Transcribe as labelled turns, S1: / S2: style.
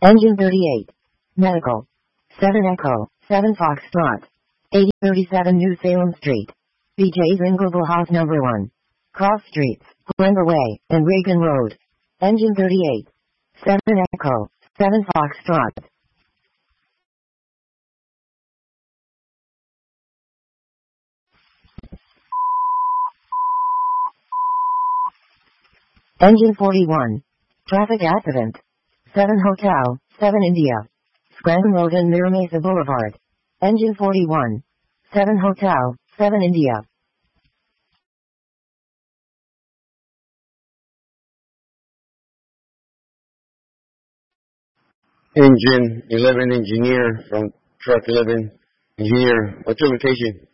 S1: Engine 38. Medical. 7 Echo, 7 Foxtrot. 8037 New Salem Street. BJ's Ingleville House Number 1. Cross Streets, Glenver Way, and Reagan Road. Engine 38. 7 Echo, 7 Foxtrot. Engine 41. Traffic accident. 7 Hotel, 7 India. Scranton Road and Mira Mesa Boulevard. Engine 41. 7 Hotel, 7 India.
S2: Engine 11 engineer from truck 11 engineer. What's your location?